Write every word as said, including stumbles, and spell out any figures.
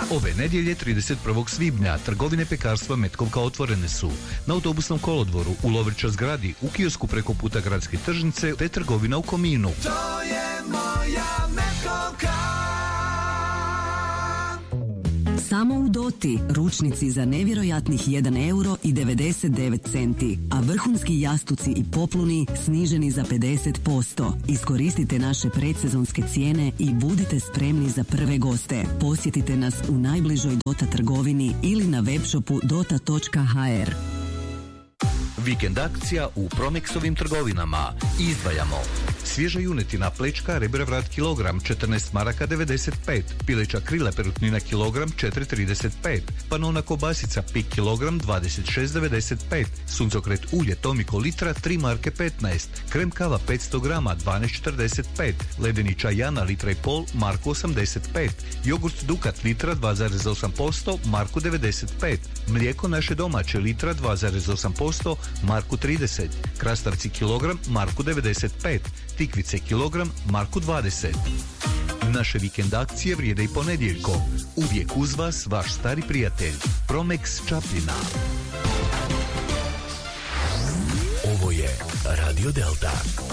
Ove nedjelje trideset prvog svibnja trgovine pekarstva Metkovka otvorene su na autobusnom kolodvoru, u Lovrića zgradi, u kiosku preko puta gradske tržnice te trgovina u Kominu. To je moja Metkovka. Samo u Doti ručnici za nevjerojatnih jedan euro i devedeset devet centi, a vrhunski jastuci i popluni sniženi za pedeset posto. Iskoristite naše predsezonske cijene i budite spremni za prve goste. Posjetite nas u najbližoj Dota trgovini ili na webshopu dota točka ha er. Vikend akcija u Promexovim trgovinama. Izdvajamo svježa junetina plečka rebra vrat kilogram četrnaest maraka devedeset pet, pileća krila perutnina kilogram četiri trideset pet, panona kobasica pik kilogram dvadeset šest devedeset pet, suncokret ulje Tomiko litra tri marke petnaest, krem kava petsto grama dvanaest četrdeset pet, ledeni čaj Jana litra i pol marku osamdeset pet, jogurt Dukat litra dva zarez osam posto marku devedeset pet, mlijeko naše domaće litra dva zarez osam posto marku trideset, krastavci kilogram marku devedeset pet, tikvice kilogram marku dvadeset. Naše vikend akcije vrijede i ponedjeljkom. Uvijek uz vas vaš stari prijatelj Promex Čapljina. Ovo je Radio Delta.